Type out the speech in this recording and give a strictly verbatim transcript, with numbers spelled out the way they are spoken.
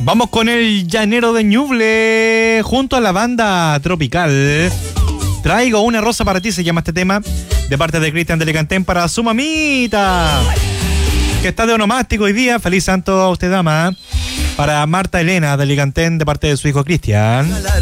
Vamos con el Llanero de Ñuble junto a la banda Tropical. Traigo una rosa para ti, se llama este tema, de parte de Cristian de Lecantén para su mamita, que está de onomástico hoy día. Feliz santo a usted, dama. Para Marta Elena de Licantén, de parte de su hijo Cristian.